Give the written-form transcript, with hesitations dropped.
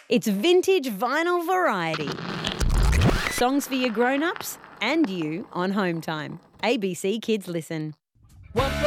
It's vintage vinyl variety. Songs for your grown-ups and you on home time. ABC Kids Listen.